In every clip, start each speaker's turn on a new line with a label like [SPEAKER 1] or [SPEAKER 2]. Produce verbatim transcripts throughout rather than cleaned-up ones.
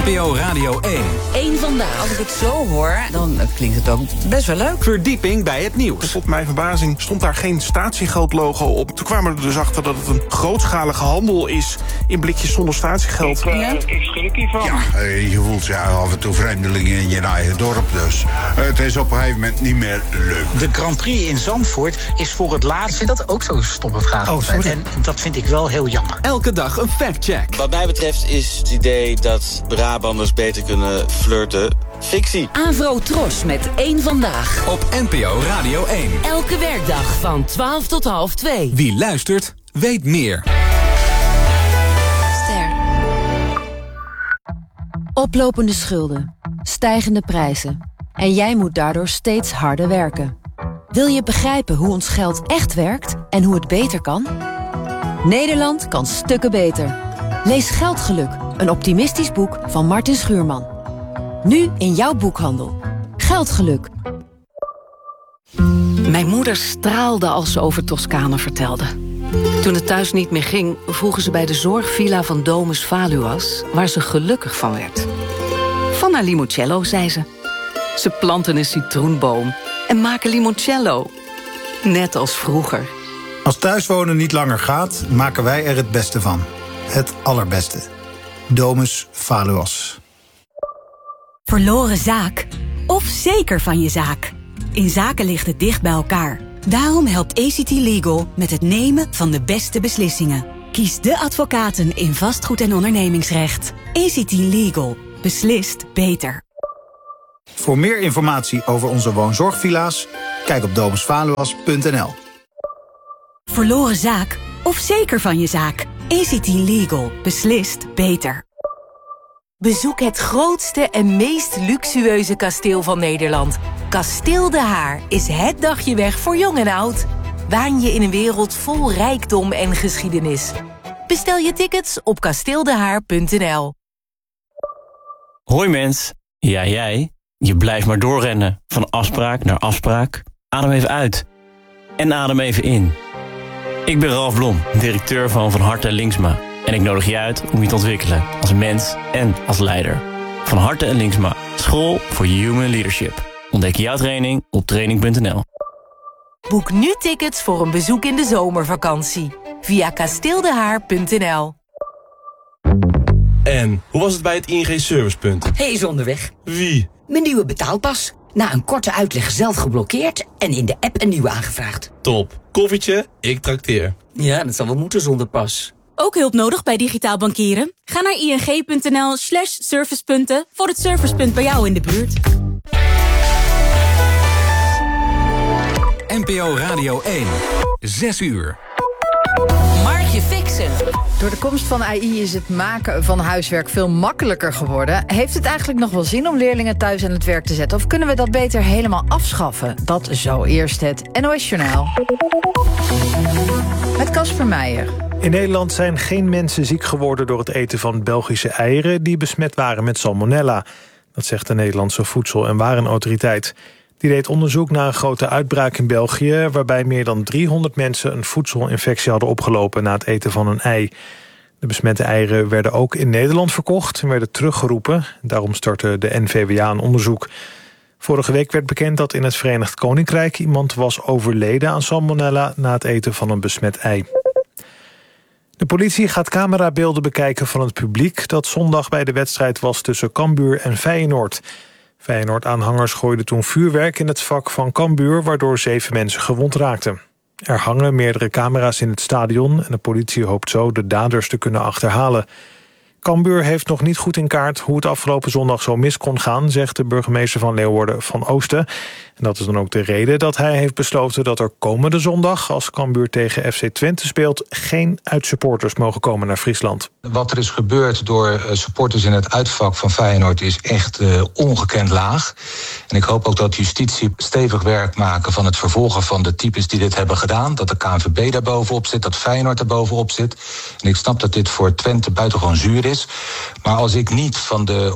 [SPEAKER 1] N P O Radio één.
[SPEAKER 2] Eén vandaag. Als ik het zo hoor, dan klinkt het ook best wel leuk.
[SPEAKER 1] Verdieping bij het nieuws.
[SPEAKER 3] Tot mijn verbazing stond daar geen statiegeld-logo op. Toen kwamen we er dus achter dat het een grootschalige handel is in blikjes zonder statiegeld.
[SPEAKER 4] Ik, uh, ik schrik hiervan.
[SPEAKER 5] Ja, je voelt je af en toe vreemdelingen in je eigen dorp dus. Het is op een gegeven moment niet meer leuk.
[SPEAKER 6] De Grand Prix in Zandvoort is voor het laatst. Ik vind dat ook zo'n stomme vraag.
[SPEAKER 3] Oh, sorry.
[SPEAKER 6] En dat vind ik wel heel jammer.
[SPEAKER 1] Elke dag een factcheck.
[SPEAKER 7] Wat mij betreft is het idee dat Brabanders beter kunnen flirten fictie.
[SPEAKER 2] Avro Tros met Eén Vandaag.
[SPEAKER 1] Op N P O Radio één.
[SPEAKER 2] Elke werkdag van twaalf tot half twee.
[SPEAKER 1] Wie luistert, weet meer.
[SPEAKER 8] Ster. Oplopende schulden, stijgende prijzen. En jij moet daardoor steeds harder werken. Wil je begrijpen hoe ons geld echt werkt en hoe het beter kan? Nederland kan stukken beter. Lees Geldgeluk, een optimistisch boek van Martin Schuurman. Nu in jouw boekhandel. Geldgeluk.
[SPEAKER 9] Mijn moeder straalde als ze over Toscane vertelde. Toen het thuis niet meer ging, vroegen ze bij de zorgvilla van Domus Valuas, waar ze gelukkig van werd. Van haar limoncello, zei ze. Ze planten een citroenboom en maken limoncello. Net als vroeger.
[SPEAKER 10] Als thuiswonen niet langer gaat, maken wij er het beste van. Het allerbeste. Domus Valuas.
[SPEAKER 11] Verloren zaak? Of zeker van je zaak? In zaken ligt het dicht bij elkaar. Daarom helpt A C T Legal met het nemen van de beste beslissingen. Kies de advocaten in vastgoed- en ondernemingsrecht. A C T Legal. Beslist beter.
[SPEAKER 10] Voor meer informatie over onze woonzorgvilla's, kijk op domus valuas punt n l.
[SPEAKER 11] Verloren zaak? Of zeker van je zaak? A C T Legal. Beslist beter.
[SPEAKER 2] Bezoek het grootste en meest luxueuze kasteel van Nederland. Kasteel De Haar is het dagje weg voor jong en oud. Waan je in een wereld vol rijkdom en geschiedenis. Bestel je tickets op kasteeldehaar punt n l.
[SPEAKER 12] Hoi mens, ja jij, je blijft maar doorrennen. Van afspraak naar afspraak. Adem even uit. En adem even in. Ik ben Ralf Blom, directeur van Van Harte Linksma. En ik nodig je uit om je te ontwikkelen als mens en als leider. Van Harte en Linksma, school voor human leadership. Ontdek jouw training op training punt n l.
[SPEAKER 2] Boek nu tickets voor een bezoek in de zomervakantie. Via kasteeldehaar punt n l.
[SPEAKER 13] En, hoe was het bij het I N G-servicepunt?
[SPEAKER 14] Hij is onderweg.
[SPEAKER 13] Wie?
[SPEAKER 14] Mijn nieuwe betaalpas. Na een korte uitleg zelf geblokkeerd en in de app een nieuwe aangevraagd.
[SPEAKER 13] Top. Koffietje, ik trakteer.
[SPEAKER 14] Ja, dat zal wel moeten zonder pas.
[SPEAKER 11] Ook hulp nodig bij digitaal bankieren? Ga naar ing punt n l slash servicepunten voor het servicepunt bij jou in de buurt.
[SPEAKER 1] N P O Radio één. Zes uur.
[SPEAKER 2] Markje Fixen.
[SPEAKER 15] Door de komst van A I is het maken van huiswerk veel makkelijker geworden. Heeft het eigenlijk nog wel zin om leerlingen thuis aan het werk te zetten? Of kunnen we dat beter helemaal afschaffen? Dat zo eerst het N O S-journaal. Met Casper Meijer.
[SPEAKER 16] In Nederland zijn geen mensen ziek geworden door het eten van Belgische eieren die besmet waren met salmonella. Dat zegt de Nederlandse Voedsel- en Warenautoriteit. Die deed onderzoek naar een grote uitbraak in België, waarbij meer dan driehonderd mensen een voedselinfectie hadden opgelopen na het eten van een ei. De besmette eieren werden ook in Nederland verkocht en werden teruggeroepen. Daarom startte de N V W A een onderzoek. Vorige week werd bekend dat in het Verenigd Koninkrijk iemand was overleden aan salmonella na het eten van een besmet ei. De politie gaat camerabeelden bekijken van het publiek dat zondag bij de wedstrijd was tussen Cambuur en Feyenoord. Feyenoord-aanhangers gooiden toen vuurwerk in het vak van Cambuur, waardoor zeven mensen gewond raakten. Er hangen meerdere camera's in het stadion en de politie hoopt zo de daders te kunnen achterhalen. Cambuur heeft nog niet goed in kaart hoe het afgelopen zondag zo mis kon gaan, zegt de burgemeester van Leeuwarden Van Oosten. En dat is dan ook de reden dat hij heeft besloten dat er komende zondag, als Cambuur tegen F C Twente speelt, geen uitsupporters mogen komen naar Friesland.
[SPEAKER 17] Wat er is gebeurd door supporters in het uitvak van Feyenoord is echt uh, ongekend laag. En ik hoop ook dat justitie stevig werk maken van het vervolgen van de types die dit hebben gedaan. Dat de K N V B daar bovenop zit, dat Feyenoord daar bovenop zit. En ik snap dat dit voor Twente buitengewoon zuur is. Maar als ik niet van de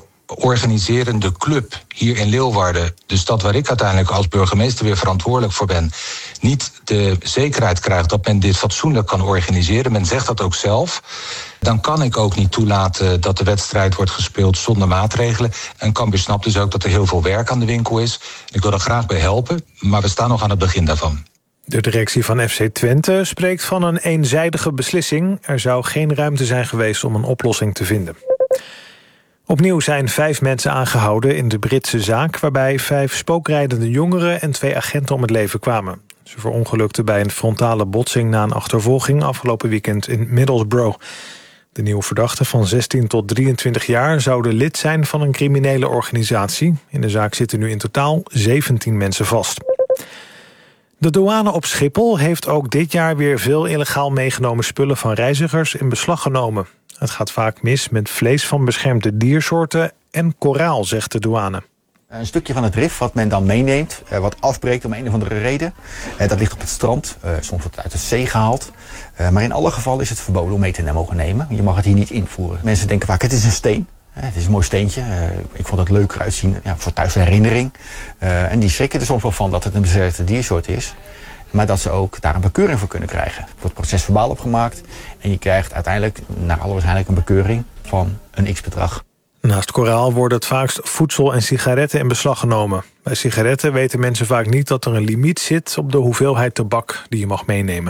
[SPEAKER 17] organiserende club hier in Leeuwarden, de stad waar ik uiteindelijk als burgemeester weer verantwoordelijk voor ben, niet de zekerheid krijgt dat men dit fatsoenlijk kan organiseren, men zegt dat ook zelf, dan kan ik ook niet toelaten dat de wedstrijd wordt gespeeld zonder maatregelen. En Cambuur snapt dus ook dat er heel veel werk aan de winkel is. Ik wil er graag bij helpen, maar we staan nog aan het begin daarvan.
[SPEAKER 16] De directie van F C Twente spreekt van een eenzijdige beslissing. Er zou geen ruimte zijn geweest om een oplossing te vinden. Opnieuw zijn vijf mensen aangehouden in de Britse zaak, waarbij vijf spookrijdende jongeren en twee agenten om het leven kwamen. Ze verongelukten bij een frontale botsing na een achtervolging afgelopen weekend in Middlesbrough. De nieuwe verdachten van zestien tot drieëntwintig jaar zouden lid zijn van een criminele organisatie. In de zaak zitten nu in totaal zeventien mensen vast. De douane op Schiphol heeft ook dit jaar weer veel illegaal meegenomen spullen van reizigers in beslag genomen. Het gaat vaak mis met vlees van beschermde diersoorten en koraal, zegt de douane.
[SPEAKER 4] Een stukje van het rif wat men dan meeneemt, wat afbreekt om een of andere reden. Dat ligt op het strand, soms wordt het uit de zee gehaald. Maar in alle gevallen is het verboden om mee te mogen nemen. Je mag het hier niet invoeren. Mensen denken vaak, het is een steen. Het is een mooi steentje. Ik vond het leuker uitzien ja, voor thuis herinnering. En die schrikken er soms wel van dat het een beschermde diersoort is. Maar dat ze ook daar een bekeuring voor kunnen krijgen. Er wordt procesverbaal opgemaakt. En je krijgt uiteindelijk, naar alle waarschijnlijk, een bekeuring van een x-bedrag.
[SPEAKER 16] Naast koraal worden het vaakst voedsel en sigaretten in beslag genomen. Bij sigaretten weten mensen vaak niet dat er een limiet zit op de hoeveelheid tabak die je mag meenemen.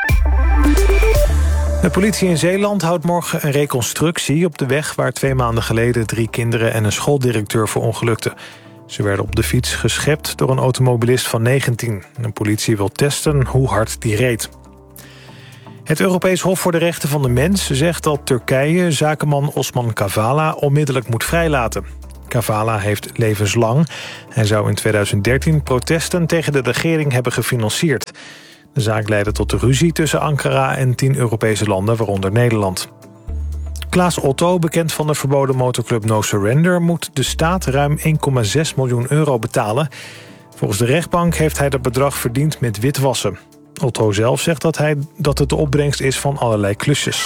[SPEAKER 16] De politie in Zeeland houdt morgen een reconstructie op de weg waar twee maanden geleden drie kinderen en een schooldirecteur verongelukten. Ze werden op de fiets geschept door een automobilist van negentien. De politie wil testen hoe hard die reed. Het Europees Hof voor de Rechten van de Mens zegt dat Turkije zakenman Osman Kavala onmiddellijk moet vrijlaten. Kavala heeft levenslang. Hij zou in tweeduizend dertien protesten tegen de regering hebben gefinancierd. De zaak leidde tot de ruzie tussen Ankara en tien Europese landen, waaronder Nederland. Klaas Otto, bekend van de verboden motorclub No Surrender, moet de staat ruim één komma zes miljoen euro betalen. Volgens de rechtbank heeft hij dat bedrag verdiend met witwassen. Otto zelf zegt dat, hij, dat het de opbrengst is van allerlei klusjes.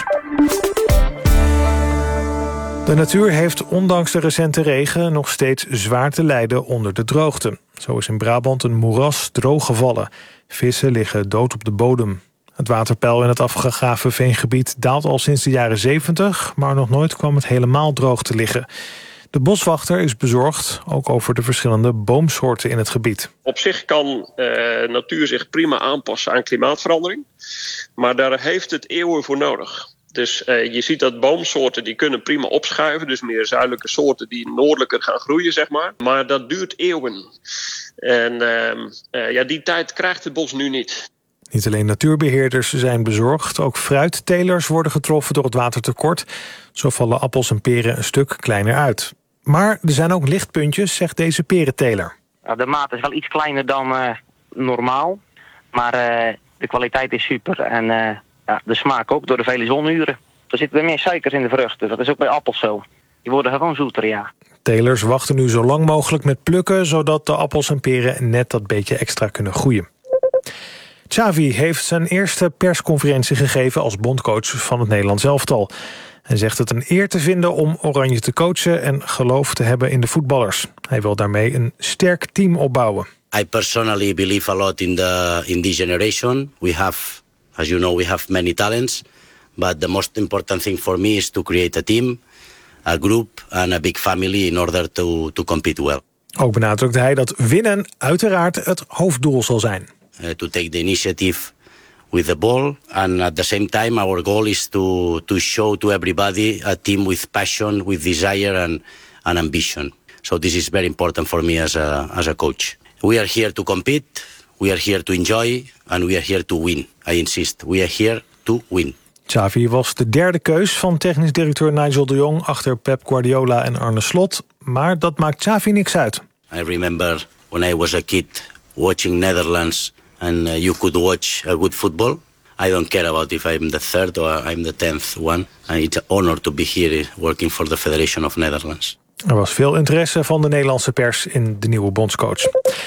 [SPEAKER 16] De natuur heeft ondanks de recente regen nog steeds zwaar te lijden onder de droogte. Zo is in Brabant een moeras droog gevallen. Vissen liggen dood op de bodem. Het waterpeil in het afgegraven veengebied daalt al sinds de jaren zeventig... maar nog nooit kwam het helemaal droog te liggen. De boswachter is bezorgd, ook over de verschillende boomsoorten in het gebied.
[SPEAKER 18] Op zich kan uh, natuur zich prima aanpassen aan klimaatverandering. Maar daar heeft het eeuwen voor nodig. Dus uh, je ziet dat boomsoorten die kunnen prima opschuiven. Dus meer zuidelijke soorten die noordelijker gaan groeien, zeg maar. Maar dat duurt eeuwen. En uh, uh, ja, die tijd krijgt het bos nu niet.
[SPEAKER 16] Niet alleen natuurbeheerders zijn bezorgd, ook fruittelers worden getroffen door het watertekort. Zo vallen appels en peren een stuk kleiner uit. Maar er zijn ook lichtpuntjes, zegt deze perenteler.
[SPEAKER 19] De maat is wel iets kleiner dan uh, normaal, maar uh, de kwaliteit is super. En uh, ja, de smaak ook, door de vele zonuren. Er zitten meer suikers in de vruchten, dat is ook bij appels zo. Die worden gewoon zoeter, ja.
[SPEAKER 16] Telers wachten nu zo lang mogelijk met plukken, zodat de appels en peren net dat beetje extra kunnen groeien. Xavi heeft zijn eerste persconferentie gegeven als bondscoach van het Nederlands elftal. Hij zegt het een eer te vinden om Oranje te coachen en geloof te hebben in de voetballers. Hij wil daarmee een sterk team opbouwen.
[SPEAKER 20] I personally believe a lot in the in this generation. We have, as you know, we have many talents, but the most important thing for me is to create a team, a group and a big family in order to to compete well.
[SPEAKER 16] Ook benadrukte hij dat winnen uiteraard het hoofddoel zal zijn.
[SPEAKER 20] Uh, to take the initiative with the ball, and at the same time our goal is to to show to everybody a team with passion, with desire and, and ambition. So this is very important for me as a as a coach. We are here to compete, we are here to enjoy and we are here to win. I insist, we are here to win.
[SPEAKER 16] Xavi was de derde keus van technisch directeur Nigel de Jong achter Pep Guardiola en Arne Slot, maar dat maakt Xavi niks uit.
[SPEAKER 20] I remember when I was a kid watching Netherlands and uh, you could watch a good football. I don't care about if I'm the third or I'm the tenth one. And it's an honor to be here working for the Federation of Netherlands.
[SPEAKER 16] Er was veel interesse van de Nederlandse pers in de nieuwe bondscoach.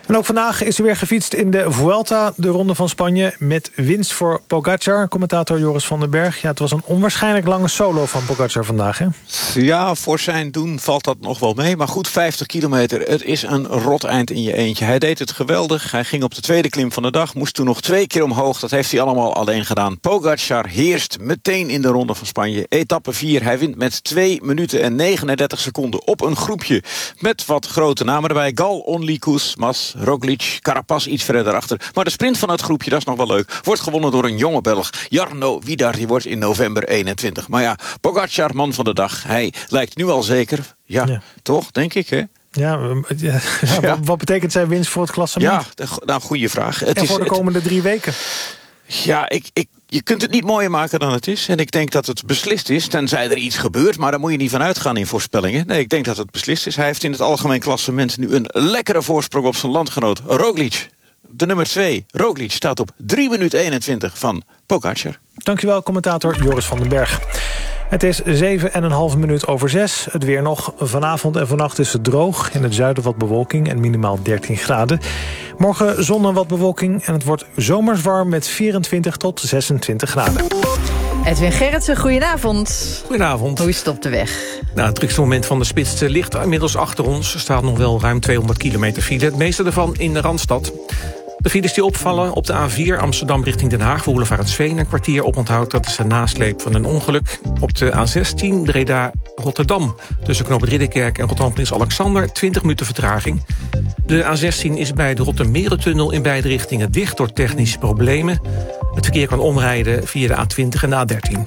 [SPEAKER 16] En ook vandaag is er weer gefietst in de Vuelta, de Ronde van Spanje, met winst voor Pogacar. Commentator Joris van den Berg. Ja, het was een onwaarschijnlijk lange solo van Pogacar vandaag, hè?
[SPEAKER 21] Ja, voor zijn doen valt dat nog wel mee. Maar goed, vijftig kilometer, het is een rot eind in je eentje. Hij deed het geweldig. Hij ging op de tweede klim van de dag. Moest toen nog twee keer omhoog. Dat heeft hij allemaal alleen gedaan. Pogacar heerst meteen in de Ronde van Spanje. Etappe vier. Hij wint met twee minuten en negenendertig seconden op een groepje. Met wat grote namen erbij. Gal, Onlikus, Mas, Roglic, Carapaz iets verder achter. Maar de sprint van het groepje, dat is nog wel leuk, wordt gewonnen door een jonge Belg. Jarno Widar, die wordt in november eenentwintig. Maar ja, Pogacar, man van de dag. Hij lijkt nu al zeker. Ja, ja. Toch, denk ik, hè?
[SPEAKER 16] Ja, ja, ja, ja. Wat betekent zijn winst voor het klassement?
[SPEAKER 21] Ja, nou, goede vraag. Het
[SPEAKER 16] en
[SPEAKER 21] is,
[SPEAKER 16] voor de komende het... drie weken?
[SPEAKER 21] Ja, ik, ik, je kunt het niet mooier maken dan het is. En ik denk dat het beslist is, tenzij er iets gebeurt. Maar daar moet je niet van uitgaan in voorspellingen. Nee, ik denk dat het beslist is. Hij heeft in het algemeen klassement nu een lekkere voorsprong op zijn landgenoot Roglic. De nummer twee, Roglic, staat op drie minuten eenentwintig van Pogacar.
[SPEAKER 16] Dankjewel, commentator Joris van den Berg. Het is zeven en een half minuut over zes. Het weer nog. Vanavond en vannacht is het droog. In het zuiden wat bewolking en minimaal dertien graden. Morgen zon en wat bewolking. En het wordt zomers warm met vierentwintig tot zesentwintig graden.
[SPEAKER 15] Edwin Gerritsen, goedenavond.
[SPEAKER 22] Goedenavond.
[SPEAKER 15] Hoe is het op de weg?
[SPEAKER 22] Nou, het drukste moment van de spits ligt inmiddels achter ons. Er staat nog wel ruim tweehonderd kilometer file. Het meeste ervan in de Randstad. De files die opvallen op de A vier Amsterdam richting Den Haag... voor Boulevard een kwartier oponthoud. Dat is een nasleep van een ongeluk. Op de A zestien Breda-Rotterdam. Tussen Knoop Ridderkerk en Rotterdam Prins Alexander... twintig minuten vertraging. De A zestien is bij de Rottermerentunnel in beide richtingen dicht... door technische problemen. Het verkeer kan omrijden via de A twintig en de A dertien.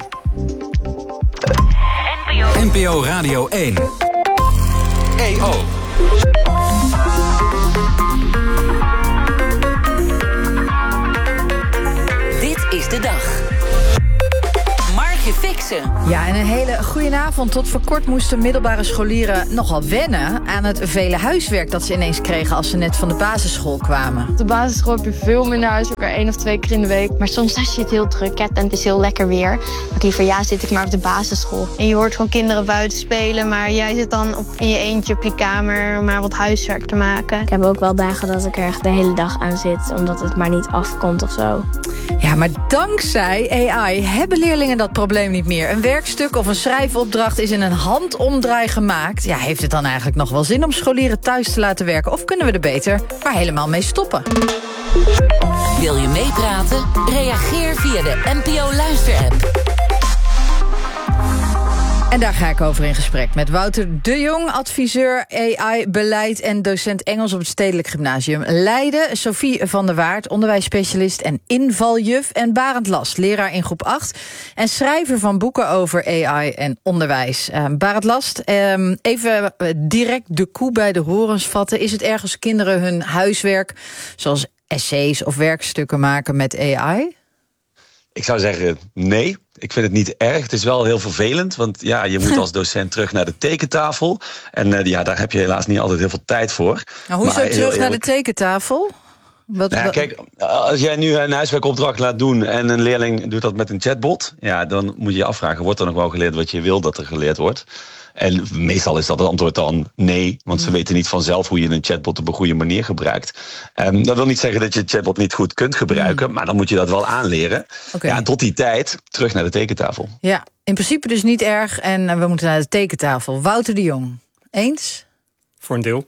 [SPEAKER 1] N P O Radio één. E O.
[SPEAKER 2] Is de dag. Markje Fixen.
[SPEAKER 15] Ja, en een hele goedenavond. Tot voor kort moesten middelbare scholieren nogal wennen aan het vele huiswerk dat ze ineens kregen als ze net van de basisschool kwamen.
[SPEAKER 23] Op de basisschool heb je veel minder huiswerk, er één of twee keer in de week. Maar soms als je het heel druk hebt en het is heel lekker weer, dan ik liever ja, zit ik maar op de basisschool. En je hoort gewoon kinderen buiten spelen, maar jij zit dan op, in je eentje op je kamer maar wat huiswerk te maken.
[SPEAKER 24] Ik heb ook wel dagen dat ik er echt de hele dag aan zit, omdat het maar niet afkomt of zo.
[SPEAKER 15] Ja, maar dankzij A I hebben leerlingen dat probleem niet meer. Een werkstuk of een schrijfopdracht is in een handomdraai gemaakt. Ja, heeft het dan eigenlijk nog wel zin om scholieren thuis te laten werken? Of kunnen we er beter maar helemaal mee stoppen?
[SPEAKER 2] Wil je meepraten? Reageer via de N P O-luisterapp.
[SPEAKER 15] En daar ga ik over in gesprek met Wouter de Jong, adviseur A I-beleid en docent Engels op het Stedelijk Gymnasium Leiden. Sophie van der Waard, onderwijsspecialist en invaljuf. En Barend Last, leraar in groep acht en schrijver van boeken over A I en onderwijs. Uh, Barend Last, uh, even direct de koe bij de horens vatten. Is het erg als kinderen hun huiswerk, zoals essays of werkstukken, maken met A I?
[SPEAKER 25] Ik zou zeggen nee. Ik vind het niet erg. Het is wel heel vervelend. Want ja, je moet als docent terug naar de tekentafel. En uh, ja, daar heb je helaas niet altijd heel veel tijd voor.
[SPEAKER 15] Nou, hoe zo terug naar de tekentafel? Wat,
[SPEAKER 25] nou ja, kijk, als jij nu een huiswerkopdracht laat doen en een leerling doet dat met een chatbot, ja, dan moet je je afvragen, wordt er nog wel geleerd wat je wil dat er geleerd wordt? En meestal is dat het antwoord dan nee, want ze weten niet vanzelf hoe je een chatbot op een goede manier gebruikt. Um, dat wil niet zeggen dat je chatbot niet goed kunt gebruiken, maar dan moet je dat wel aanleren. Okay. Ja, tot die tijd terug naar de tekentafel.
[SPEAKER 15] Ja, in principe dus niet erg en we moeten naar de tekentafel. Wouter de Jong, eens?
[SPEAKER 26] Voor een deel.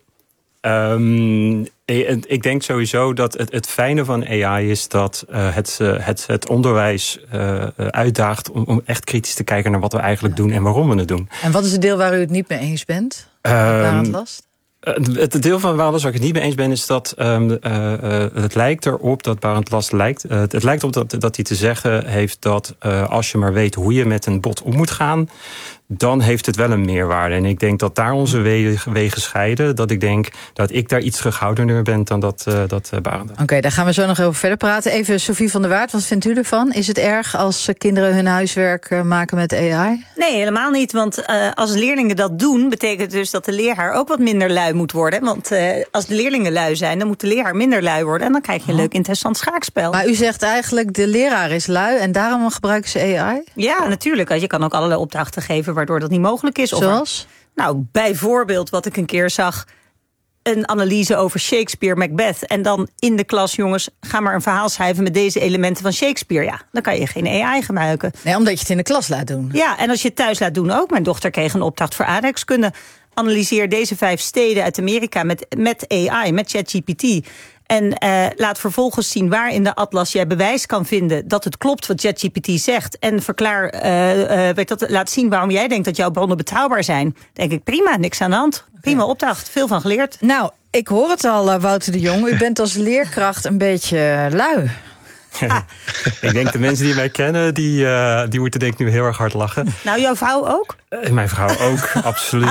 [SPEAKER 26] Um, ik denk sowieso dat het, het fijne van A I is dat uh, het, uh, het, het onderwijs uh, uitdaagt om, om echt kritisch te kijken naar wat we eigenlijk doen en waarom we het doen.
[SPEAKER 15] En wat is het deel waar u het niet mee eens bent? Um, Barend Last?
[SPEAKER 26] Het deel van Barend Last waar ik het niet mee eens ben is dat um, uh, uh, het lijkt erop dat Barend Last lijkt. Uh, het lijkt op dat, dat hij te zeggen heeft dat uh, als je maar weet hoe je met een bot om moet gaan, dan heeft het wel een meerwaarde. En ik denk dat daar onze wegen, wegen scheiden. Dat ik denk dat ik daar iets terughouderender ben dan dat, uh, dat uh, Barend.
[SPEAKER 15] Oké, okay, daar gaan we zo nog over verder praten. Even Sophie van der Waard, wat vindt u ervan? Is het erg als kinderen hun huiswerk uh, maken met A I?
[SPEAKER 27] Nee, helemaal niet. Want uh, als leerlingen dat doen, betekent dus dat de leraar ook wat minder lui moet worden. Want uh, als de leerlingen lui zijn, dan moet de leraar minder lui worden. En dan krijg je een leuk interessant schaakspel.
[SPEAKER 15] Maar u zegt eigenlijk de leraar is lui en daarom gebruiken ze A I?
[SPEAKER 27] Ja, natuurlijk. Je kan ook allerlei opdrachten geven waardoor dat niet mogelijk is.
[SPEAKER 15] Zoals?
[SPEAKER 27] Of er, nou, bijvoorbeeld wat ik een keer zag. een analyse over Shakespeare, Macbeth. En dan in de klas, jongens, ga maar een verhaal schrijven met deze elementen van Shakespeare. Ja, dan kan je geen A I gebruiken.
[SPEAKER 15] Nee, omdat je het in de klas laat doen.
[SPEAKER 27] Ja, en als je het thuis laat doen ook. Mijn dochter kreeg een opdracht voor aardrijkskunde. Analyseer deze vijf steden uit Amerika met, met A I, met ChatGPT. En uh, laat vervolgens zien waar in de atlas jij bewijs kan vinden dat het klopt wat ChatGPT zegt. En verklaar, uh, uh, weet dat, laat zien waarom jij denkt dat jouw bronnen betrouwbaar zijn. Denk ik, prima, niks aan de hand. Prima opdracht, veel van geleerd.
[SPEAKER 15] Nou, ik hoor het al, uh, Wouter de Jong. U bent als leerkracht een beetje lui.
[SPEAKER 26] Ah. Ik denk de mensen die mij kennen, die, uh, die moeten denk ik nu heel erg hard lachen.
[SPEAKER 27] Nou, jouw vrouw ook?
[SPEAKER 26] Uh, mijn vrouw ook, absoluut.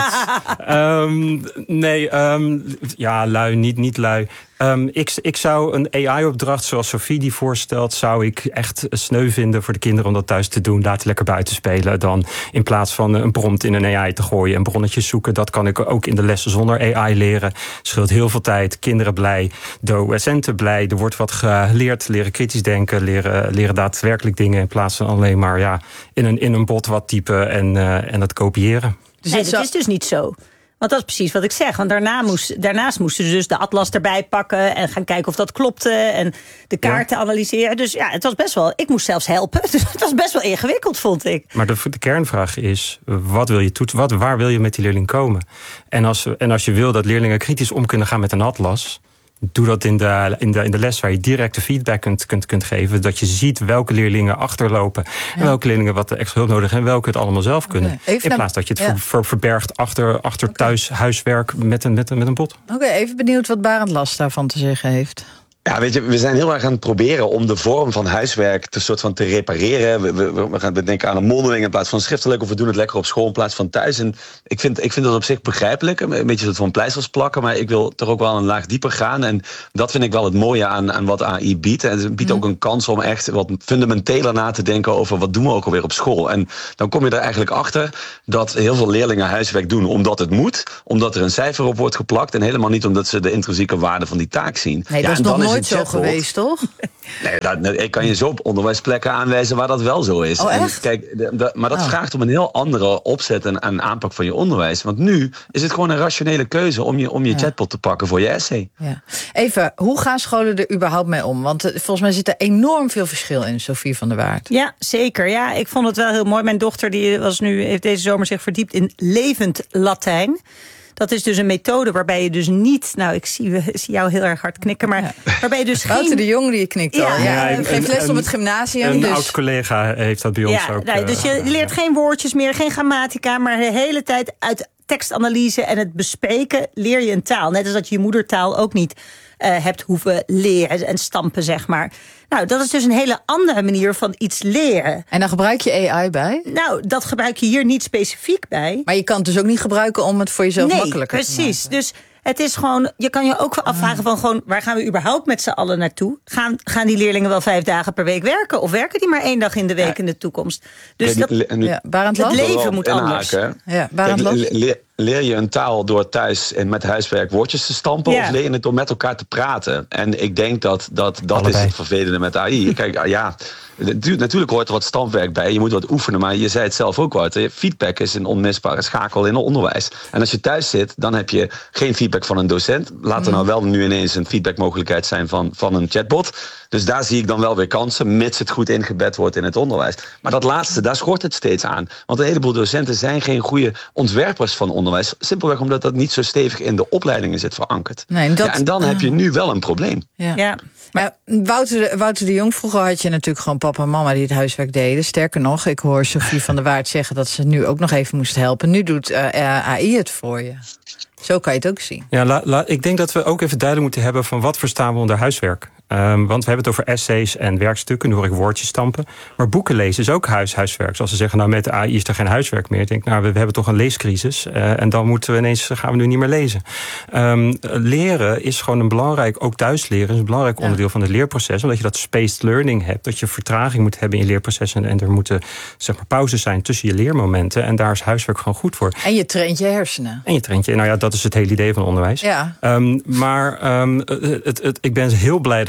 [SPEAKER 26] Um, nee, um, ja, lui, niet, niet lui. Um, ik, ik zou een A I-opdracht zoals Sophie die voorstelt, zou ik echt sneu vinden voor de kinderen om dat thuis te doen. Laat die lekker buiten spelen. Dan in plaats van een prompt in een A I te gooien en bronnetjes zoeken. Dat kan ik ook in de lessen zonder A I leren. Scheelt heel veel tijd. Kinderen blij, docenten blij. Er wordt wat geleerd, leren kritisch denken, leren, leren daadwerkelijk dingen in plaats van alleen maar ja, in, een, in een bot wat typen en, uh, en dat kopiëren.
[SPEAKER 27] Dus nee, dat is dus niet zo. Want dat is precies wat ik zeg. Want daarna moest, daarnaast moesten ze dus de atlas erbij pakken en gaan kijken of dat klopte en de kaarten ja. analyseren. Dus ja, het was best wel. Ik moest zelfs helpen. Dus het was best wel ingewikkeld, vond ik.
[SPEAKER 26] Maar de, de kernvraag is: wat wil je toetsen? Wat, waar wil je met die leerling komen? En als, en als je wil dat leerlingen kritisch om kunnen gaan met een atlas, doe dat in de, in de, in de les waar je directe feedback kunt, kunt, kunt geven. Dat je ziet welke leerlingen achterlopen. Ja. En welke leerlingen wat extra hulp nodig hebben. En welke het allemaal zelf kunnen. Okay. In plaats dat je het ja. ver, ver, verbergt achter, achter okay. thuis huiswerk met een, met een, met een bot.
[SPEAKER 15] Oké, okay, even benieuwd wat Barend Las daarvan te zeggen heeft.
[SPEAKER 3] Ja, weet je, we zijn heel erg aan het proberen om de vorm van huiswerk te soort van te repareren. We, we, we gaan denken aan een mondeling in plaats van schriftelijk, of we doen het lekker op school in plaats van thuis. En ik vind, ik vind dat op zich begrijpelijk, een beetje soort van pleisters plakken, maar ik wil toch ook wel een laag dieper gaan. En dat vind ik wel het mooie aan, aan wat A I biedt. En het biedt mm. ook een kans om echt wat fundamenteler na te denken over wat doen we ook alweer op school. En dan kom je er eigenlijk achter dat heel veel leerlingen huiswerk doen omdat het moet, omdat er een cijfer op wordt geplakt en helemaal niet omdat ze de intrinsieke waarde van die taak zien.
[SPEAKER 15] Nee,
[SPEAKER 3] ja,
[SPEAKER 15] dat is nog nooit zo geweest, toch?
[SPEAKER 3] Nee, dat, ik kan je zo op onderwijsplekken aanwijzen waar dat wel zo is.
[SPEAKER 15] Oh, echt?
[SPEAKER 3] En kijk, de, de, maar dat
[SPEAKER 15] oh.
[SPEAKER 3] vraagt om een heel andere opzet en, en aanpak van je onderwijs. Want nu is het gewoon een rationele keuze om je, om je ja. chatbot te pakken voor je essay.
[SPEAKER 15] Ja. Even, hoe gaan scholen er überhaupt mee om? Want uh, volgens mij zit er enorm veel verschil in, Sophie van der Waard.
[SPEAKER 27] Ja, zeker. Ja, ik vond het wel heel mooi. Mijn dochter die was nu, heeft deze zomer zich verdiept in levend Latijn. Dat is dus een methode waarbij je dus niet... Nou, ik zie, zie jou heel erg hard knikken, maar ja. waarbij je dus geen...
[SPEAKER 15] Wouter de Jong die knikt
[SPEAKER 27] ja,
[SPEAKER 15] al. Ja,
[SPEAKER 27] ja,
[SPEAKER 15] geeft les op het gymnasium.
[SPEAKER 26] Een
[SPEAKER 15] dus.
[SPEAKER 26] oud-collega heeft dat bij ons
[SPEAKER 27] ja,
[SPEAKER 26] ook.
[SPEAKER 27] Nee, dus je leert geen woordjes meer, geen grammatica, maar de hele tijd uit tekstanalyse en het bespreken leer je een taal. Net als dat je je moedertaal ook niet uh, hebt hoeven leren en stampen, zeg maar. Nou, dat is dus een hele andere manier van iets leren.
[SPEAKER 15] En dan gebruik je A I bij?
[SPEAKER 27] Nou, dat gebruik je hier niet specifiek bij.
[SPEAKER 15] Maar je kan het dus ook niet gebruiken om het voor jezelf
[SPEAKER 27] nee,
[SPEAKER 15] makkelijker te maken.
[SPEAKER 27] Nee, precies. Dus het is gewoon, je kan je ook afvragen van gewoon, waar gaan we überhaupt met z'n allen naartoe? Gaan, gaan die leerlingen wel vijf dagen per week werken? Of werken die maar één dag in de week ja. in de toekomst? Dus dat,
[SPEAKER 15] ja, Barend
[SPEAKER 27] het leven moet anders.
[SPEAKER 15] Ja, Barend Las?
[SPEAKER 3] Leer je een taal door thuis en met huiswerk woordjes te stampen? Ja. Of leer je het door met elkaar te praten? En ik denk dat dat, dat is het vervelende met A I. Kijk, ja, natuurlijk hoort er wat stampwerk bij. Je moet wat oefenen, maar je zei het zelf ook, Wouter. Feedback is een onmisbare schakel in het onderwijs. En als je thuis zit, dan heb je geen feedback van een docent. Laat er nou wel nu ineens een feedbackmogelijkheid zijn van, van een chatbot. Dus daar zie ik dan wel weer kansen, mits het goed ingebed wordt in het onderwijs. Maar dat laatste, daar schort het steeds aan. Want een heleboel docenten zijn geen goede ontwerpers van onderwijs. Simpelweg omdat dat niet zo stevig in de opleidingen zit verankerd.
[SPEAKER 15] Nee, dat,
[SPEAKER 3] ja, en dan uh, heb je nu wel een probleem.
[SPEAKER 15] Ja. ja. Maar Wouter, Wouter de Jong, vroeger had je natuurlijk gewoon papa en mama die het huiswerk deden. Sterker nog, ik hoor Sophie van der Waard zeggen dat ze nu ook nog even moest helpen. Nu doet uh, A I het voor je. Zo kan je het ook zien.
[SPEAKER 26] Ja, la, la, ik denk dat we ook even duidelijk moeten hebben van wat verstaan we onder huiswerk. Um, want we hebben het over essays en werkstukken. Nu hoor ik woordjes stampen. Maar boeken lezen is ook huis, huiswerk. Zoals ze zeggen, nou met de A I is er geen huiswerk meer. Ik denk, nou, we, we hebben toch een leescrisis. Uh, en dan moeten we ineens, gaan we nu niet meer lezen. Um, leren is gewoon een belangrijk, ook thuis leren, is een belangrijk onderdeel ja. van het leerproces. Omdat je dat spaced learning hebt. Dat je vertraging moet hebben in je leerprocessen. En er moeten, zeg maar, pauzes zijn tussen je leermomenten. En daar is huiswerk gewoon goed voor.
[SPEAKER 15] En je traint je hersenen.
[SPEAKER 26] En je traint je, nou ja, dat is het hele idee van onderwijs.
[SPEAKER 15] Ja.
[SPEAKER 26] Um, maar um, het, het, het, ik ben heel blij dat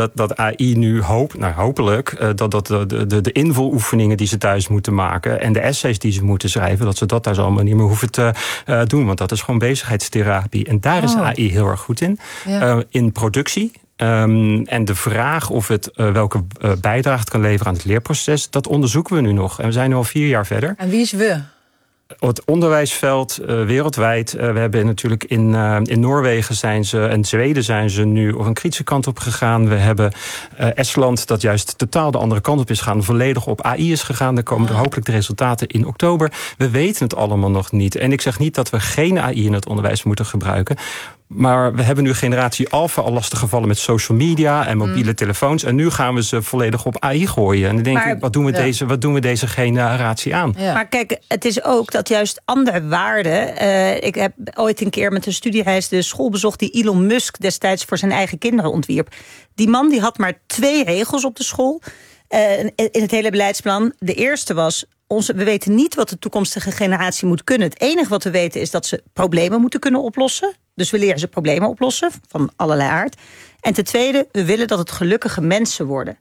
[SPEAKER 26] dat, dat A I nu hoop, nou, hopelijk... Uh, dat, dat de, de, de invuloefeningen die ze thuis moeten maken... en de essays die ze moeten schrijven... dat ze dat daar zo allemaal niet meer hoeven te uh, doen. Want dat is gewoon bezigheidstherapie. En daar is oh. A I heel erg goed in. Ja. Uh, in productie... Um, en de vraag of het uh, welke uh, bijdrage het kan leveren aan het leerproces... dat onderzoeken we nu nog. En we zijn nu al vier jaar verder.
[SPEAKER 15] En wie is we?
[SPEAKER 26] Het onderwijsveld uh, wereldwijd. Uh, we hebben natuurlijk in, uh, in Noorwegen zijn ze en Zweden zijn ze nu op een kritische kant op gegaan. We hebben uh, Estland dat juist totaal de andere kant op is gegaan. Volledig op A I is gegaan. Daar komen er hopelijk de resultaten in oktober. We weten het allemaal nog niet. En ik zeg niet dat we geen A I in het onderwijs moeten gebruiken. Maar we hebben nu generatie Alpha al lastig gevallen met social media en mobiele mm. telefoons. En nu gaan we ze volledig op A I gooien. En dan denk maar, ik, wat doen, we ja. deze, wat doen we deze generatie aan?
[SPEAKER 27] Ja. Maar kijk, het is ook dat juist andere waarden... Uh, ik heb ooit een keer met een studiereis de school bezocht... die Elon Musk destijds voor zijn eigen kinderen ontwierp. Die man die had maar twee regels op de school... Uh, in het hele beleidsplan. De eerste was... Onze, we weten niet wat de toekomstige generatie moet kunnen. Het enige wat we weten is dat ze problemen moeten kunnen oplossen. Dus we leren ze problemen oplossen, van allerlei aard. En ten tweede, we willen dat het gelukkige mensen worden.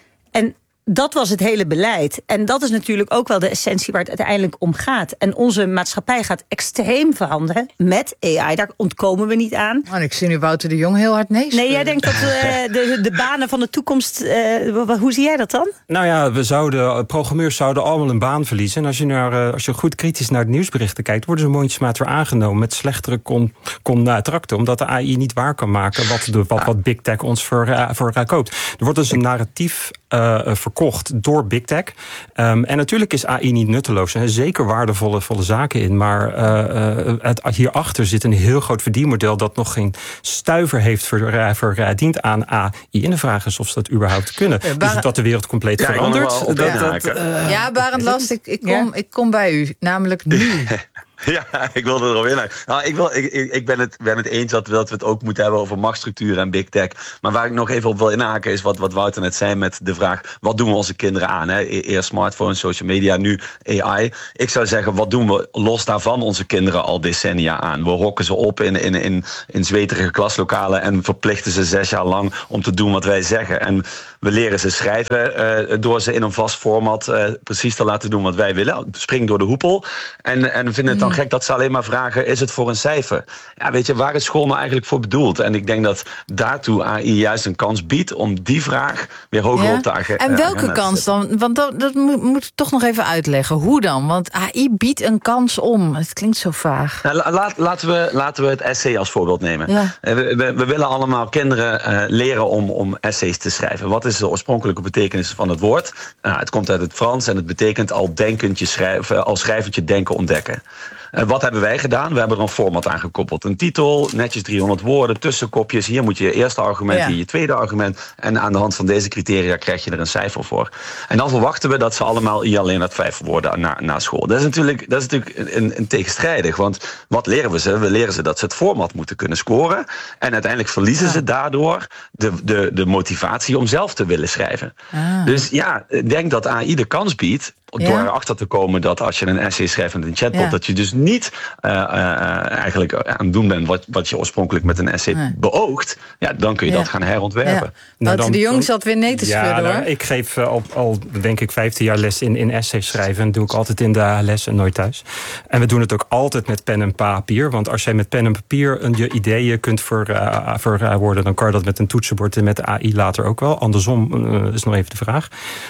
[SPEAKER 27] En dat was het hele beleid. En dat is natuurlijk ook wel de essentie waar het uiteindelijk om gaat. En onze maatschappij gaat extreem veranderen met A I. Daar ontkomen we niet aan.
[SPEAKER 15] Oh, ik zie nu Wouter de Jong heel hard nee schudden.
[SPEAKER 27] Nee, jij denkt dat uh, de, de banen van de toekomst... Uh, hoe zie jij dat dan?
[SPEAKER 26] Nou ja, we zouden, programmeurs zouden allemaal een baan verliezen. En als je, naar, uh, als je goed kritisch naar de nieuwsberichten kijkt... worden ze mondjesmaat weer aangenomen met slechtere contracten. Omdat de A I niet waar kan maken wat, de, wat, wat Big Tech ons voor, uh, voor uh, koopt. Er wordt dus een narratief uh, verkocht door Big Tech. Um, en natuurlijk is A I niet nutteloos. Er zijn zeker waardevolle volle zaken in. Maar uh, uh, het, hierachter zit een heel groot verdienmodel... dat nog geen stuiver heeft verdiend aan A I. En de vraag is of ze dat überhaupt kunnen. Ja, Barend, dus dat de wereld compleet ja, verandert. Dat,
[SPEAKER 15] ja,
[SPEAKER 26] dat, uh,
[SPEAKER 15] ja, Barend Last, ik, ik, kom, ja? ik kom bij u. Namelijk nu.
[SPEAKER 3] Ja, ik wilde erop in. Nou, ik, wil, ik, ik ben, het, ben het eens dat we, dat we het ook moeten hebben over machtsstructuren en big tech. Maar waar ik nog even op wil inhaken is wat, wat Wouter net zei met de vraag... wat doen we onze kinderen aan? Hè? Eerst smartphones, social media, nu A I. Ik zou zeggen, wat doen we los daarvan onze kinderen al decennia aan? We rokken ze op in, in, in, in zweterige klaslokalen... en verplichten ze zes jaar lang om te doen wat wij zeggen. En we leren ze schrijven uh, door ze in een vast format... Uh, precies te laten doen wat wij willen. Spring door de hoepel. En, en vinden het dan gek dat ze alleen maar vragen... is het voor een cijfer? Ja, weet je, waar is school nou eigenlijk voor bedoeld? En ik denk dat daartoe A I juist een kans biedt... om die vraag weer hoger ja. op te agenda.
[SPEAKER 15] En welke uh, kans dan? Want dat, dat moet ik toch nog even uitleggen. Hoe dan? Want A I biedt een kans om. Het klinkt zo vaag.
[SPEAKER 3] Nou, laat, laten, we, laten we het essay als voorbeeld nemen. Ja. We, we, we willen allemaal kinderen uh, leren om, om essays te schrijven. Wat is de oorspronkelijke betekenis van het woord? Nou, het komt uit het Frans en het betekent al denkendje schrijven, al schrijvendje denken ontdekken. Uh, wat hebben wij gedaan? We hebben er een format aan gekoppeld. Een titel, netjes driehonderd woorden, tussenkopjes. Hier moet je je eerste argument, ja. hier je tweede argument. En aan de hand van deze criteria krijg je er een cijfer voor. En dan verwachten we dat ze allemaal hier alleen uit vijf woorden na, na school. Dat is natuurlijk, dat is natuurlijk een, een tegenstrijdig. Want wat leren we ze? We leren ze dat ze het format moeten kunnen scoren. En uiteindelijk verliezen ja. ze daardoor de, de, de motivatie om zelf te willen schrijven. Ah. Dus ja, ik denk dat A I de kans biedt... Ja. door erachter te komen dat als je een essay schrijft met een chatbot... Ja. dat je dus niet uh, uh, eigenlijk aan het doen bent... wat, wat je oorspronkelijk met een essay nee. beoogt... ja, dan kun je ja. dat gaan herontwerpen. Ja.
[SPEAKER 15] Nou, Wouter de Jong zat weer nee te schudden, ja, nou, hoor.
[SPEAKER 26] Ik geef uh, al, al, denk ik, vijftien jaar les in, in essays schrijven. En dat doe ik altijd in de les en nooit thuis. En we doen het ook altijd met pen en papier. Want als jij met pen en papier een, je ideeën kunt verwoorden... Uh, dan kan je dat met een toetsenbord en met de A I later ook wel. Andersom uh, is nog even de vraag.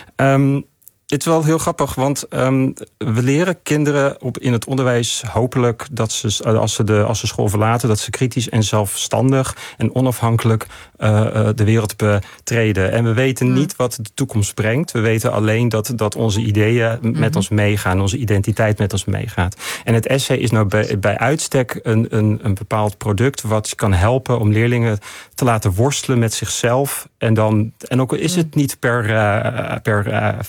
[SPEAKER 26] Um, Het is wel heel grappig, want um, we leren kinderen op, in het onderwijs hopelijk... dat ze, als ze, de, als ze school verlaten, dat ze kritisch en zelfstandig... en onafhankelijk uh, de wereld betreden. En we weten mm. niet wat de toekomst brengt. We weten alleen dat, dat onze ideeën mm-hmm. met ons meegaan. Onze identiteit met ons meegaat. En het essay is nou bij, bij uitstek een, een, een bepaald product... wat kan helpen om leerlingen te laten worstelen met zichzelf. En, dan, en ook is het niet per, uh, per, uh, per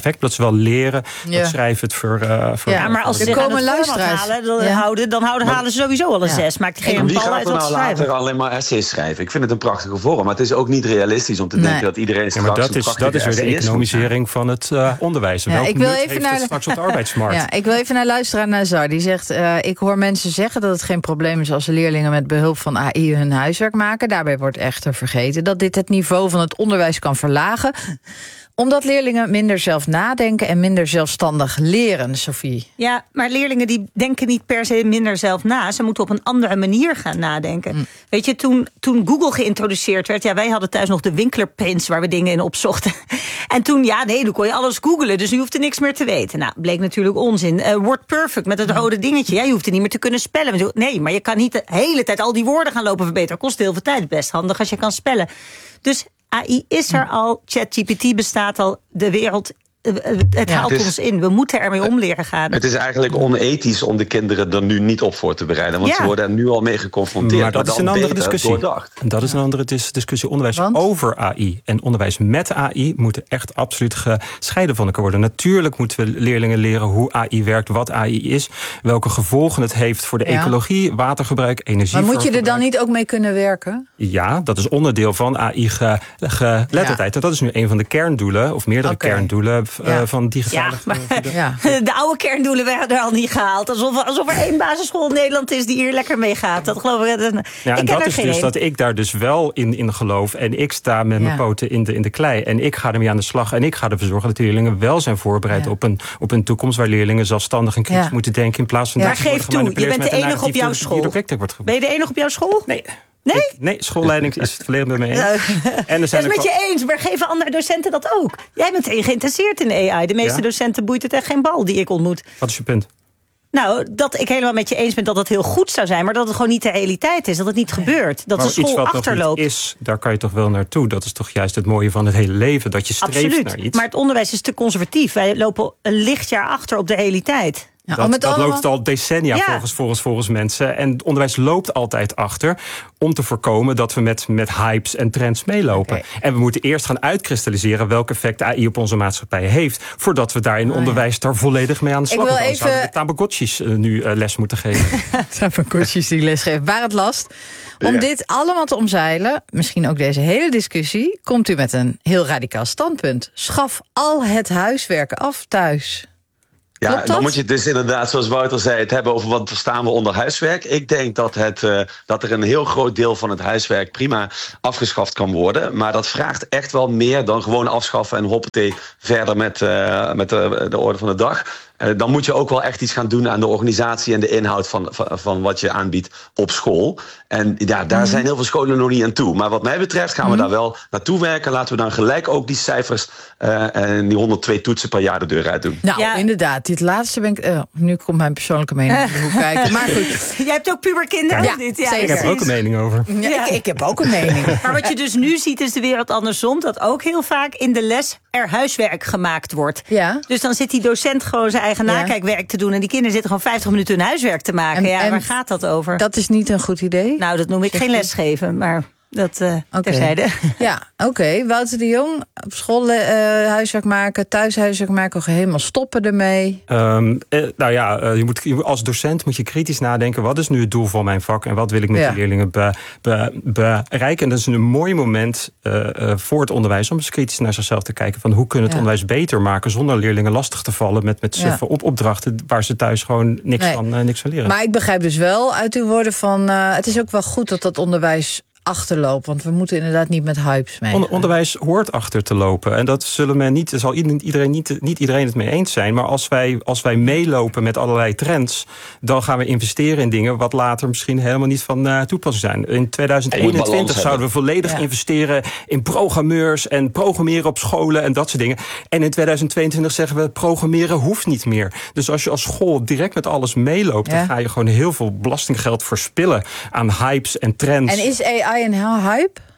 [SPEAKER 26] effect. Dat ze wel leren,
[SPEAKER 15] Ja.
[SPEAKER 26] dat schrijven het voor... Uh, voor
[SPEAKER 27] ja, maar als ze zich aan het format halen, dan,
[SPEAKER 15] Ja.
[SPEAKER 27] houden, dan houden,
[SPEAKER 3] Maar-
[SPEAKER 27] halen ze sowieso al een
[SPEAKER 3] Ja.
[SPEAKER 27] zes. Maakt geen
[SPEAKER 3] En wie
[SPEAKER 27] bal
[SPEAKER 3] gaat
[SPEAKER 27] uit
[SPEAKER 3] er
[SPEAKER 27] wat
[SPEAKER 3] nou
[SPEAKER 27] ze schrijven.
[SPEAKER 3] later alleen maar essays schrijven? Ik vind het een prachtige vorm, maar het is ook niet realistisch om te
[SPEAKER 27] Nee.
[SPEAKER 3] denken dat iedereen
[SPEAKER 26] Ja,
[SPEAKER 3] straks
[SPEAKER 26] maar dat
[SPEAKER 3] een
[SPEAKER 26] is,
[SPEAKER 3] prachtige
[SPEAKER 26] dat is weer de
[SPEAKER 3] essayist moet zijn.
[SPEAKER 26] economisering van het uh, onderwijs.
[SPEAKER 15] Ja,
[SPEAKER 26] Welk
[SPEAKER 15] ik wil
[SPEAKER 26] nut
[SPEAKER 15] even
[SPEAKER 26] heeft
[SPEAKER 15] naar
[SPEAKER 26] het
[SPEAKER 15] de-
[SPEAKER 26] straks op de arbeidsmarkt?
[SPEAKER 15] Ja, ik wil even naar luisteraar Nazar. Die zegt, uh, ik hoor mensen zeggen dat het geen probleem is als de leerlingen met behulp van A I hun huiswerk maken. Daarbij wordt echter vergeten dat dit het niveau van het onderwijs kan verlagen, omdat leerlingen minder zelf nadenken en minder zelfstandig leren, Sophie.
[SPEAKER 27] Ja, maar leerlingen die denken niet per se minder zelf na. Ze moeten op een andere manier gaan nadenken. Mm. Weet je, toen, toen Google geïntroduceerd werd... ja, wij hadden thuis nog de Winkler-prints waar we dingen in opzochten. En toen, ja, nee, dan kon je alles googlen. Dus je hoefde niks meer te weten. Nou, bleek natuurlijk onzin. Uh, Word Perfect met het rode dingetje. Ja, je hoeft het niet meer te kunnen spellen. Nee, maar je kan niet de hele tijd al die woorden gaan lopen verbeteren. Kost heel veel tijd. Best handig als je kan spellen. Dus A I is er al, ChatGPT bestaat al, de wereld, het
[SPEAKER 3] Ja,
[SPEAKER 27] haalt
[SPEAKER 3] het is-
[SPEAKER 27] ons in. We moeten ermee om leren gaan.
[SPEAKER 3] Het is eigenlijk onethisch om de kinderen er nu niet op voor te bereiden. Want
[SPEAKER 27] Ja.
[SPEAKER 3] ze worden er nu al mee geconfronteerd.
[SPEAKER 26] Maar dat is
[SPEAKER 3] dan
[SPEAKER 26] een andere
[SPEAKER 3] beter
[SPEAKER 26] discussie.
[SPEAKER 3] doordacht.
[SPEAKER 26] En dat is een andere dis- discussie. Onderwijs over A I en onderwijs met A I moeten echt absoluut gescheiden van elkaar worden. Natuurlijk moeten we leerlingen leren hoe A I werkt, wat A I is, welke gevolgen het heeft voor de
[SPEAKER 15] Ja.
[SPEAKER 26] ecologie, watergebruik, energie.
[SPEAKER 15] Maar moet je er dan niet ook mee kunnen werken?
[SPEAKER 26] Ja, dat is onderdeel van A I-geletterdheid. En dat is nu een van de kerndoelen, of meerdere
[SPEAKER 27] Oké.
[SPEAKER 26] kerndoelen uh,
[SPEAKER 27] Ja.
[SPEAKER 26] van digitale...
[SPEAKER 27] Ja, maar
[SPEAKER 15] ja.
[SPEAKER 27] de oude kerndoelen werden er al niet gehaald. Alsof, alsof er één basisschool in Nederland is die hier lekker mee gaat. Dat geloof ik. Dat,
[SPEAKER 26] Ja,
[SPEAKER 27] ik
[SPEAKER 26] en
[SPEAKER 27] ken
[SPEAKER 26] dat
[SPEAKER 27] er
[SPEAKER 26] is
[SPEAKER 27] geen
[SPEAKER 26] dus
[SPEAKER 27] één.
[SPEAKER 26] dat ik daar dus wel in, in geloof. En ik sta met mijn
[SPEAKER 27] Ja.
[SPEAKER 26] poten in de, in de klei. En ik ga ermee aan de slag. En ik ga ervoor zorgen dat leerlingen wel zijn voorbereid
[SPEAKER 27] Ja.
[SPEAKER 26] op, een, op een toekomst waar leerlingen zelfstandig en kritisch
[SPEAKER 27] Ja.
[SPEAKER 26] moeten denken. In plaats van
[SPEAKER 27] Ja,
[SPEAKER 26] dat ze
[SPEAKER 27] geef
[SPEAKER 26] worden
[SPEAKER 27] toe, je
[SPEAKER 26] gemanipuleerd
[SPEAKER 27] bent de
[SPEAKER 26] met een
[SPEAKER 27] enige op
[SPEAKER 26] narratief
[SPEAKER 27] jouw
[SPEAKER 26] die-
[SPEAKER 27] school.
[SPEAKER 26] die door Victor wordt
[SPEAKER 27] Ben je de enige op jouw school?
[SPEAKER 26] Nee.
[SPEAKER 27] Nee?
[SPEAKER 26] Ik, nee, schoolleiding is het volledig met me eens.
[SPEAKER 27] Nou,
[SPEAKER 26] En er zijn
[SPEAKER 27] dat is
[SPEAKER 26] ook
[SPEAKER 27] met
[SPEAKER 26] wel-
[SPEAKER 27] je eens, maar geven andere docenten dat ook. Jij bent erin geïnteresseerd in A I. De meeste
[SPEAKER 26] Ja?
[SPEAKER 27] docenten boeit het echt geen bal die ik ontmoet.
[SPEAKER 26] Wat is je punt?
[SPEAKER 27] Nou, dat ik helemaal met je eens ben dat het heel goed zou zijn, maar dat het gewoon niet de realiteit is. Dat het niet gebeurt. Dat
[SPEAKER 26] maar
[SPEAKER 27] de school
[SPEAKER 26] iets wat
[SPEAKER 27] achterloopt.
[SPEAKER 26] nog niet is, daar kan je toch wel naartoe. Dat is toch juist het mooie van het hele leven. Dat je streeft
[SPEAKER 27] Absoluut.
[SPEAKER 26] naar iets.
[SPEAKER 27] Maar het onderwijs is te conservatief. Wij lopen een lichtjaar achter op de realiteit.
[SPEAKER 26] dat dat loopt al decennia
[SPEAKER 27] Ja.
[SPEAKER 26] volgens, volgens, volgens mensen. En het onderwijs loopt altijd achter om te voorkomen dat we met, met hypes en trends meelopen. Okay. En we moeten eerst gaan uitkristalliseren welk effect A I op onze maatschappij heeft, voordat we daar in
[SPEAKER 15] Oh,
[SPEAKER 26] onderwijs
[SPEAKER 15] ja.
[SPEAKER 26] daar volledig mee aan de slag
[SPEAKER 15] Ik wil
[SPEAKER 26] gaan.
[SPEAKER 15] even-
[SPEAKER 26] Zouden we Tamagotchis uh, nu uh, les moeten geven?
[SPEAKER 15] Tamagotchis die lesgeven. Waar het last. Om
[SPEAKER 26] Ja.
[SPEAKER 15] dit allemaal te omzeilen, misschien ook deze hele discussie, komt u met een heel radicaal standpunt. Schaf al het huiswerken af thuis.
[SPEAKER 3] Ja,
[SPEAKER 15] Klopt dat?
[SPEAKER 3] dan moet je het dus inderdaad, zoals Wouter zei, het hebben over wat verstaan we onder huiswerk. Ik denk dat, het, uh, dat er een heel groot deel van het huiswerk prima afgeschaft kan worden. Maar dat vraagt echt wel meer dan gewoon afschaffen en hoppatee verder met, uh, met de, de orde van de dag. Uh, dan moet je ook wel echt iets gaan doen aan de organisatie en de inhoud van, van, van wat je aanbiedt op school. En ja, daar
[SPEAKER 15] Mhm.
[SPEAKER 3] zijn heel veel scholen nog niet aan toe. Maar wat mij betreft gaan we
[SPEAKER 15] Mhm.
[SPEAKER 3] daar wel naartoe werken. Laten we dan gelijk ook die cijfers uh, en die honderdtwee toetsen per jaar de deur uit doen.
[SPEAKER 15] Nou, inderdaad. Dit laatste ben ik... Uh, nu komt mijn persoonlijke mening om de hoek kijken. Maar goed.
[SPEAKER 27] Jij hebt ook puberkinderen?
[SPEAKER 15] Ja,
[SPEAKER 27] of niet?
[SPEAKER 15] zeker.
[SPEAKER 26] Ik heb er ook een mening over.
[SPEAKER 15] Ja, ik, ik heb ook een mening.
[SPEAKER 27] Maar wat je dus nu ziet is de wereld andersom. Dat ook heel vaak in de les er huiswerk gemaakt wordt.
[SPEAKER 15] Ja.
[SPEAKER 27] Dus dan zit die docent gewoon zijn eigen
[SPEAKER 15] Ja.
[SPEAKER 27] nakijkwerk te doen. En die kinderen zitten gewoon vijftig minuten hun huiswerk te maken.
[SPEAKER 15] En-
[SPEAKER 27] ja,
[SPEAKER 15] en
[SPEAKER 27] waar gaat dat over?
[SPEAKER 15] Dat is niet een goed idee?
[SPEAKER 27] Nou, dat noem ik
[SPEAKER 15] Zeg
[SPEAKER 27] geen
[SPEAKER 15] je?
[SPEAKER 27] lesgeven. Maar dat uh,
[SPEAKER 15] Oké.
[SPEAKER 27] terzijde.
[SPEAKER 15] Ja, oké. Okay. Wouter de Jong, op school uh, huiswerk maken, thuis huiswerk maken, helemaal stoppen ermee.
[SPEAKER 26] Um, eh, nou ja, uh, je moet, je, als docent moet je kritisch nadenken. Wat is nu het doel van mijn vak en wat wil ik met
[SPEAKER 15] Ja.
[SPEAKER 26] de leerlingen be, be, bereiken? En dat is een mooi moment uh, uh, voor het onderwijs om eens kritisch naar zichzelf te kijken. Van hoe kunnen we het
[SPEAKER 15] Ja.
[SPEAKER 26] onderwijs beter maken zonder leerlingen lastig te vallen met, met
[SPEAKER 15] Ja.
[SPEAKER 26] suffe op opdrachten waar ze thuis gewoon niks,
[SPEAKER 15] Nee.
[SPEAKER 26] van, uh, niks van leren.
[SPEAKER 15] Maar ik begrijp dus wel uit uw woorden van... Uh, het is ook wel goed dat dat onderwijs achterloopt. Want we moeten inderdaad niet met hypes mee.
[SPEAKER 26] Onder, onderwijs hoort achter te lopen. En dat zullen men niet, zal iedereen niet, niet iedereen het mee eens zijn. Maar als wij, als wij meelopen met allerlei trends, dan gaan we investeren in dingen wat later misschien helemaal niet van uh, toepassing zijn. In tweeduizend eenentwintig zouden we volledig
[SPEAKER 15] Ja.
[SPEAKER 26] investeren in programmeurs en programmeren op scholen en dat soort dingen. En in tweeduizend tweeëntwintig zeggen we programmeren hoeft niet meer. Dus als je als school direct met alles meeloopt,
[SPEAKER 15] Ja.
[SPEAKER 26] dan ga je gewoon heel veel belastinggeld verspillen aan hypes en trends.
[SPEAKER 15] En is A I een heel hype?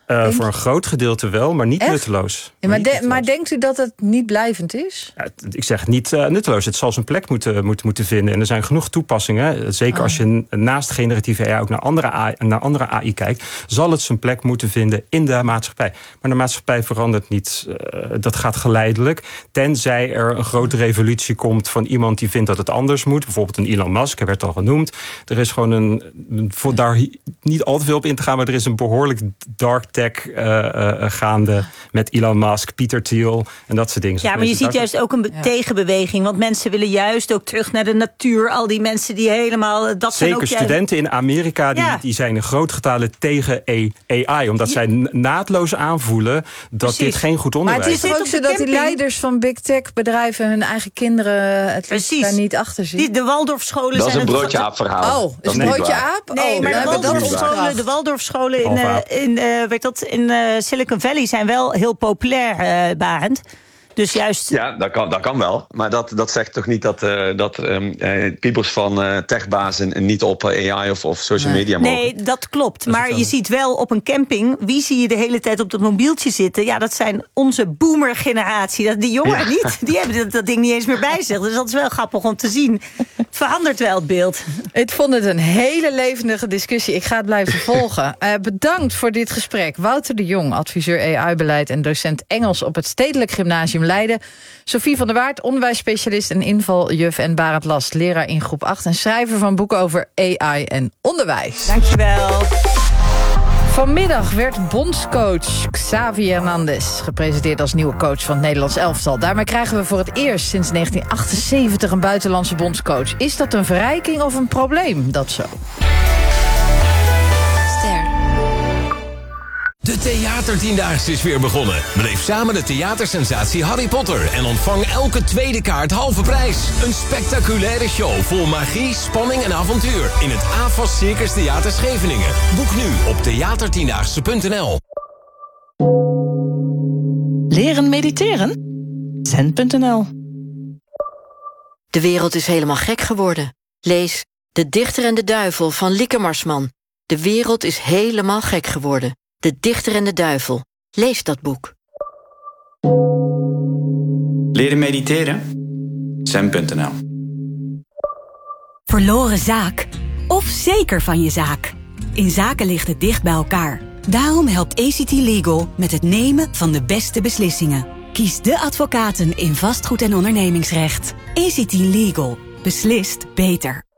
[SPEAKER 26] Uh, voor een groot gedeelte wel, maar niet Echt? nutteloos.
[SPEAKER 15] Ja, maar, de, maar denkt u dat het niet blijvend is?
[SPEAKER 26] Ja, ik zeg niet uh, nutteloos. Het zal zijn plek moeten, moeten, moeten vinden. En er zijn genoeg toepassingen. Zeker oh. als je naast generatieve A I ook naar andere, A I, naar andere A I kijkt, zal het zijn plek moeten vinden in de maatschappij. Maar de maatschappij verandert niet. Uh, dat gaat geleidelijk. Tenzij er een grote revolutie komt van iemand die vindt dat het anders moet. Bijvoorbeeld een Elon Musk, hij werd al genoemd. Er is gewoon een, voor daar niet al te veel op in te gaan, maar er is een behoorlijk dark tech uh, uh, gaande met Elon Musk, Peter Thiel en dat soort dingen.
[SPEAKER 27] Ja, maar je ziet juist ook een ja. tegenbeweging, want mensen willen juist ook terug naar de natuur. Al die mensen die helemaal... Dat
[SPEAKER 26] Zeker,
[SPEAKER 27] zijn ook
[SPEAKER 26] studenten in Amerika die, ja. die zijn in groot getale tegen A I, omdat ja. zij naadloos aanvoelen dat Precies. dit geen goed onderwijs is.
[SPEAKER 15] Maar het is ook zo dat die leiders van big tech bedrijven hun eigen kinderen het liefst daar niet achter zien.
[SPEAKER 27] Die, de Waldorfscholen
[SPEAKER 3] dat
[SPEAKER 27] zijn...
[SPEAKER 3] Dat is een broodje aap verhaal.
[SPEAKER 15] Oh, is een broodje aap?
[SPEAKER 27] Nee,
[SPEAKER 15] oh,
[SPEAKER 27] maar de Waldorfscholen, de Waldorfscholen in, uh, in, uh, weet dat, in uh, Silicon Valley zijn wel heel populair, uh, Barend. Dus juist...
[SPEAKER 3] Ja, dat kan, dat kan wel. Maar dat, dat zegt toch niet dat, uh, dat um, uh, piepers van uh, techbazen niet op A I of, of social media
[SPEAKER 27] nee.
[SPEAKER 3] mogen?
[SPEAKER 27] Nee, dat klopt. Dat maar je ziet wel op een camping, wie zie je de hele tijd op dat mobieltje zitten? Ja, dat zijn onze boomer-generatie. Dat, die jongeren ja. niet, die hebben dat, dat ding niet eens meer bij zich. Dus dat is wel grappig om te zien. Het verandert wel het beeld.
[SPEAKER 15] Ik vond het een hele levendige discussie. Ik ga het blijven volgen. Uh, bedankt voor dit gesprek. Wouter de Jong, adviseur A I-beleid en docent Engels op het Stedelijk Gymnasium Leiden. Sophie van der Waard, onderwijsspecialist en invaljuf. En Barend Last, leraar in groep acht en schrijver van boeken over A I en onderwijs.
[SPEAKER 27] Dankjewel.
[SPEAKER 15] Vanmiddag werd bondscoach Xavi Hernandez gepresenteerd als nieuwe coach van het Nederlands elftal. Daarmee krijgen we voor het eerst sinds negentien achtenzeventig een buitenlandse bondscoach. Is dat een verrijking of een probleem? Dat zo.
[SPEAKER 1] De Theatertiendaagse is weer begonnen. Beleef samen de theatersensatie Harry Potter en ontvang elke tweede kaart halve prijs. Een spectaculaire show vol magie, spanning en avontuur in het A F A S Circus Theater Scheveningen. Boek nu op theatertiendaagse punt n l.
[SPEAKER 5] Leren mediteren? zen punt n l.
[SPEAKER 6] De wereld is helemaal gek geworden. Lees De Dichter en de Duivel van Lieke Marsman. De wereld is helemaal gek geworden. De Dichter en de Duivel. Lees dat boek.
[SPEAKER 7] Leren mediteren? zen punt n l.
[SPEAKER 11] Verloren zaak? Of zeker van je zaak? In zaken ligt het dicht bij elkaar. Daarom helpt A C T Legal met het nemen van de beste beslissingen. Kies de advocaten in vastgoed en ondernemingsrecht. A C T Legal. Beslist beter.